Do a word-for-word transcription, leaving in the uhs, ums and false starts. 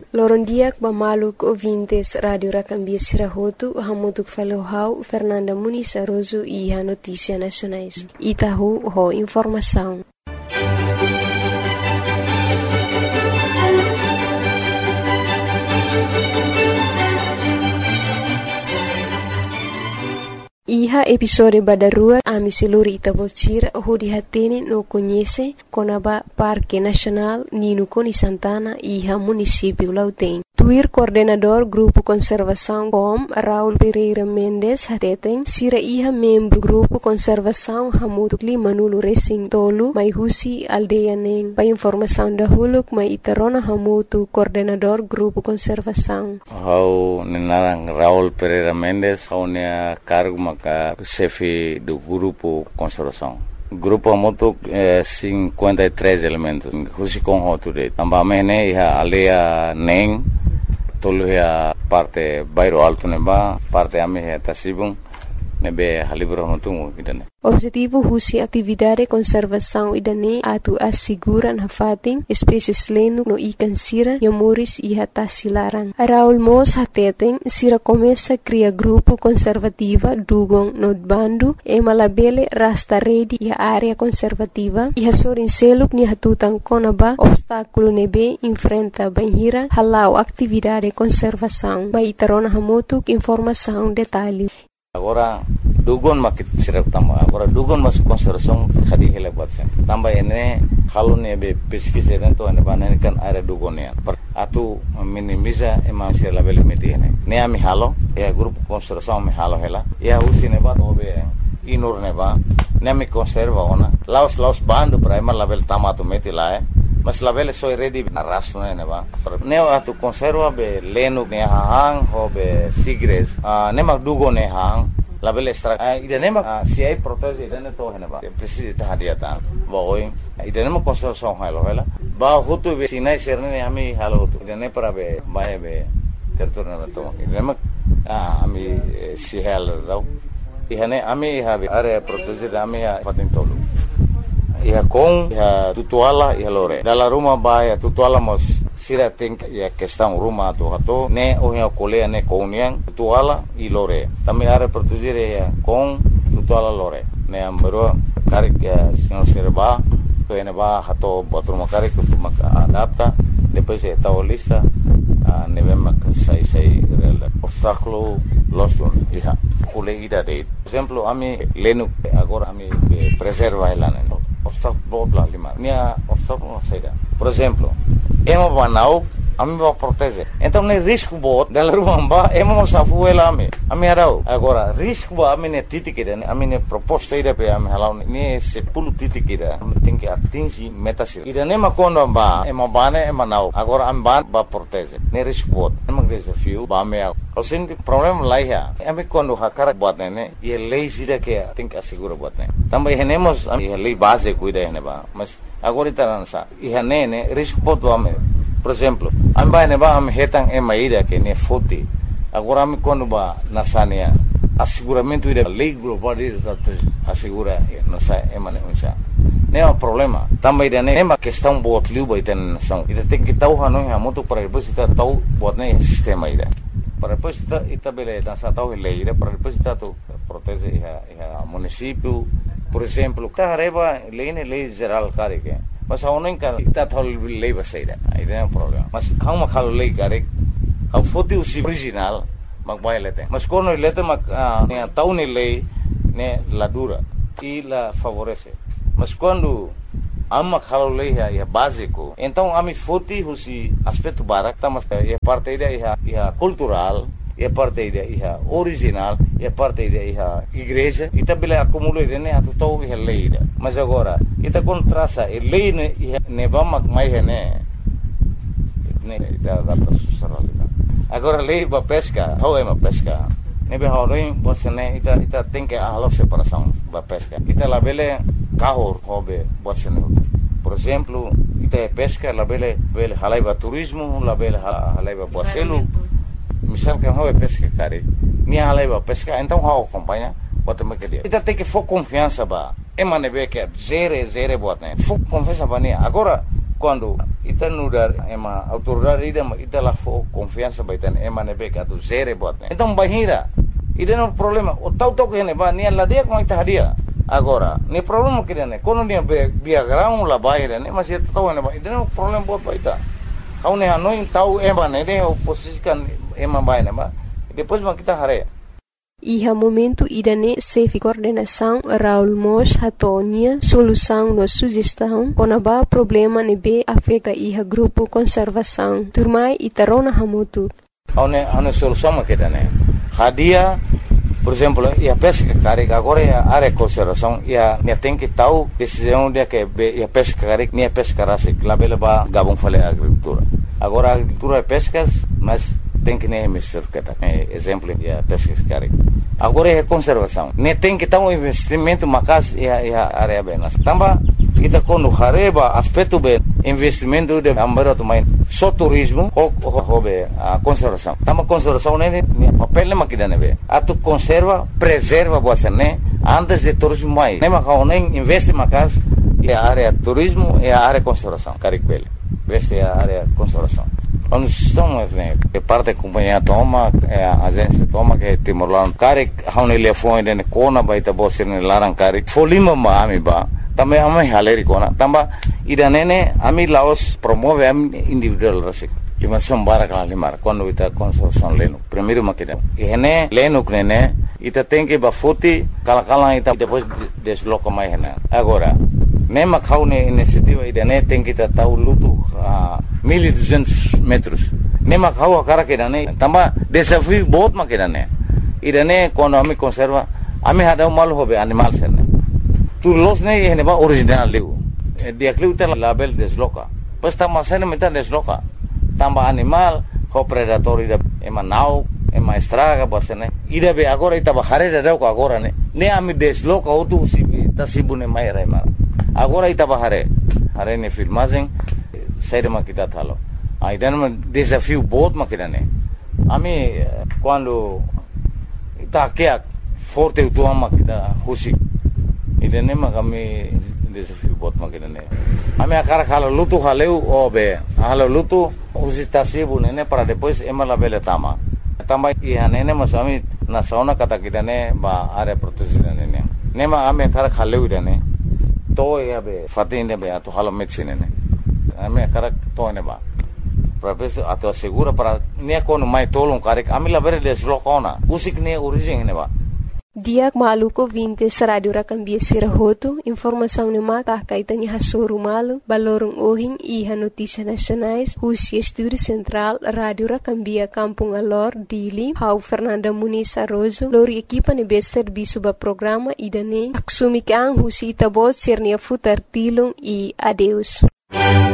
Lorondiak bamaluk ouvintes Radio Racambia Sirahotu, hamutuk falohau Fernanda Muniz Aroso e a Notícia Nacionais. Itahu ho informação. Iha episode badarua ami seluri Itabocira ho dihatene no conhece Conaba Parque Nacional Nino Coni Santana iha município Lauten. Tuir coordenador Grupo Conservação C O M Raul Pereira Mendes hateten sira iha membro Grupo Conservação Hamutu Lima Nulo Racing Tolu mai husi aldeia neng. Pa informação da huluk mai itarona Hamutu coordenador Grupo Conservação. Hau nenarang Raul Pereira Mendes hau nea cargo maka chefe do Grupo Conservação. Grupo Hamutu é cinquenta e três elementos. Husi com hoture. Ambamene iha aldeia neng. Tolu ya parte bairro alto neba, parte ame ya tasibung nebe halibro hontungu idane. Objetivo husi atividade conservação idane atu asiguran hafating espécies lenu no ikan sira yomuris iha tasilaran. Raul Mos hateten sira começa cria grupo conservativa dugong nodbandu e malabele rasta redi iha área conservativa iha sorin seluk ni hatutan konaba obstáculo nebe enfrenta banhira halau atividade conservação. Mai tarona hamotuk informação detalhe. Agora dugon makit sirak tamba agora dugon mas conservação khadi hele batsen tamba ene halone be pesquisa dentro ene banane kan area dugonia atu minimiza ema sir label metine ne ami halo e grupo conservação me halo hela e usine ba obe inur ne ba ne mi conserva ona laos laos bando prima label tamato metilae mas label soy ready arraso ne ba ne atu conserva be lenu ne hang ho be sigres ne mag dugo ne hang label extra idane mag si ai protege idane to hena ba precisa ta hadiata boy idane mag conservação halo hela ba hutu be sinai serne ami halo hutu idane para be bae be territorio na to idane mag ami si halo rau ihane ami have area protege ami patentolo iha com iha tutuala iha lore dalla rumah baia tutuala mos sira think ya questão rumah tu hato ne ohia kolea ne kouniang tutuala i lore tami are produzire ya com tutuala lore ne ambero karik ya sino sirba to ene ba hato botruma karik tu mak adapta depois e ta lista ne vem sai sai obstáculo los iha kole ida de exemplo ami lenu agora ami preserva elane no obstáculo lá lima nia obstáculo saída por exemplo ema banau ami va proteger então nem risco bot dela rumba ema mo safu ela ami ami arau agora risco ba ami ne titikida ami ne proposta ida pe ami halau ne se pulu titikida tem que atingir metas ida ne ma kondo ba ema bane ema nau agora am ban ba proteger ne risco bot ema desafio ba me o senti problema lá ya ami kondo hakara bot ne e lazy da que tem que assegurar bot ne também renemos a lei base cuida ne ba mas agora itaransa e ne risco bot ba me por exemplo amba ne ba am hetang e maida que ne foti agora me quando ba nasania asseguramento ida lei global ida assegura nasa e mane unsa ne o problema também ida ne ma questão bot liu ba iten nação ida tem que tau hanu ha moto para depois ita tau bot ne sistema ida para depois ita ita bele nasa tau lei ida para depois ita tu protege a município por exemplo carreba lei ne lei geral care que mas a unen kan ita thol lei baseira aí tem um problema mas how ma khalo lei kare how foti usi original mag bailete mas kono lete mag ne tau ne lei ne la dura e la favorece mas quando amma khalo lei é básico então ami foti usi aspecto barak tá mas é parte da é cultural é parte da é original é parte da é igreja e também acumula né a total é lei mas agora ita contrasa e lei ne ne vamos mais né ne ita data socialidade agora lei ba pesca how é uma pesca ne be horin você né ita ita tem que a separação ba pesca ita la bele carro hobe você né por exemplo ita pesca la bele bele halaiba turismo la bele halaiba boacelo misalkan how é pesca cara minha halaiba pesca então how acompanha bota me que dia ita tem que for confiança ba emane be que zero zero bota né for confiança ba né agora quando ita nudar ema autoridade ida ita la fo confiança baitan ema nebe ka tu zere buat ne então bahira ida no problema o tau tau que ne ba ni la dia com ita hadia agora ni problema que ne quando ni via grão la baira ne mas ita tau ne ba ida no problema buat baita kau ne hanoi tau ema ne de oposikan ema bai ne ba depois ma kita hare. Iha momento idane sefi coordenação Raul Mos hatonia solução no sugestão onaba problema nebe afeta iha grupo conservação turmai itarona hamutu. Aune aune solução ma kedane. Hadia, por exemplo, ia pesca carik agora ia área conservação ia ne tem que tau decisão de que ia pesca carik ne pesca rasi labela ba gabon fale agricultura. Agora agricultura é pescas, mas tem que nem mister kata exemplo ya pesca carik. Agora é conservação. Ne tem que ter um investimento macas e a área bem. Tamba kita quando hareba aspecto bem investimento de ambara também só turismo ou hobe a conservação. Tamba conservação ne papel ne makida ne be. Atu conserva, preserva boa né antes de turismo mai. Ne makau nem investe macas e a área turismo e a área conservação. Carik bele. Investe a área conservação. Quando estão é parte da companhia toma é a agência toma que Timor-Leste cari haune telefone de kona baita bosir ne larang cari folima ma ami ba também ami haleri kona tamba ida nene ami laos promove ami individual rasik lima sombara kala lima quando ita consorção leno primeiro makida ene leno nene ita tem que bafuti kala kala ita depois desloca mais hena agora nema kaune iniciativa ida ne tem que ta luto mil e duzentos metros. Nema kau akara kedane. Tamba desafio बहुत ma kedane. Idane quando ami conserva, ami hada mal hobe animal serne. Tu los ne ye neba original liu. Dia kliu tel label desloca. Pas tamba serne meta desloca. Tamba animal ho predator ida ema nau, ema estraga basene. Ida be agora ita bahare da ko agora ne. Ne ami desloca otu sibi tasibune mai rema. Agora ita bahare. Hare ne filmagem sair ma kita thalo. Aí dando um desafio बहुत ma kita ne. Ami quando ita kia forte o tua ma kita husi. Ida ne ma kami desafio बहुत ma kita ne. Ami akara khala lutu haleu obe. Halo lutu husi tasibu ne para depois ema la bele tama. Tamba ia nene ma sami na sauna kata kita ne ba are protection ne. Ne ma ami akara khaleu ida ne. To ia be fatine be ato halo medicine ne. Ame karak to ne ba professor ato segura para ne kono mai tolong karik amila bere deslokona usik ne origin ne ba Diak maluko vintes radio rakambia sirahoto informação ne mata kaitani hasoru malu balorong ohing iha notícia nacionais Husi Estúdio Central Radio Rakambia Kampung Alor Dili Hau Fernanda Muniz Arrozo lori equipa ne bester bisuba programa idane aksumi kang Husi itabot sernia futar tilung e adeus.